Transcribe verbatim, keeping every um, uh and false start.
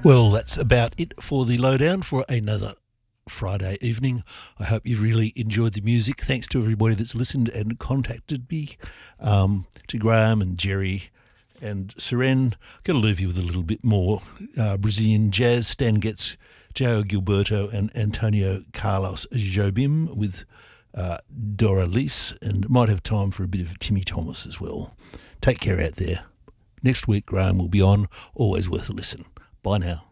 Well, that's about it for the lowdown for another Friday evening. I hope you've really enjoyed the music. Thanks to everybody that's listened and contacted me, um, to Graham and Jerry and Seren. Going to leave you with a little bit more uh, Brazilian jazz. Stan Getz, João Gilberto and Antonio Carlos Jobim with uh, Dora Lise, and might have time for a bit of Timmy Thomas as well. Take care out there. Next week, Graham will be on. Always worth a listen. Bye now.